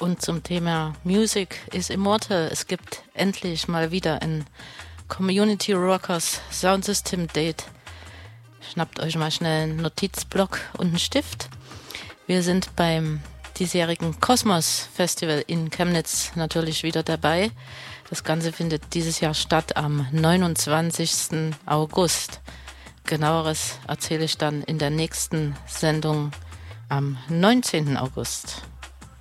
Und zum Thema Music is Immortal. Es gibt endlich mal wieder ein Community Rockers Soundsystem Date. Schnappt euch mal schnell einen Notizblock und einen Stift. Wir sind beim diesjährigen Kosmos Festival in Chemnitz natürlich wieder dabei. Das Ganze findet dieses Jahr statt am 29. August. Genaueres erzähle ich dann in der nächsten Sendung am 19. August.